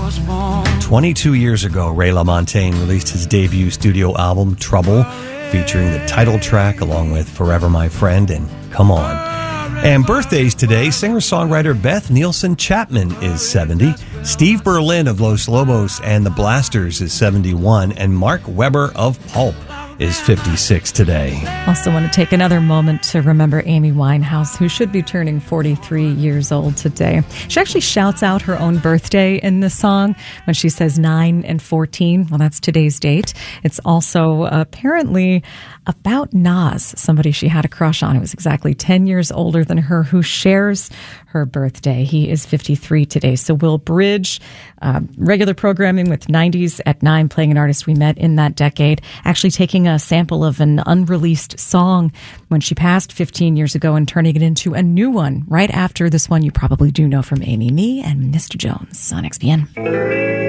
22 years ago, Ray LaMontagne released his debut studio album, Trouble, featuring the title track along with Forever My Friend and Come On. And birthdays today, singer-songwriter Beth Nielsen Chapman is 70, Steve Berlin of Los Lobos and the Blasters is 71, and Mark Webber of Pulp is 56 today. Also want to take another moment to remember Amy Winehouse, who should be turning 43 years old today. She actually shouts out her own birthday in the song when she says 9 and 14. Well, that's today's date. It's also apparently about Nas, somebody she had a crush on who was exactly 10 years older than her, who shares her birthday. He is 53 today. So we'll bridge regular programming with 90s at 9, playing an artist we met in that decade, actually taking a sample of an unreleased song when she passed 15 years ago and turning it into a new one right after this one you probably do know from Amy, Me, and Mr. Jones on XPN.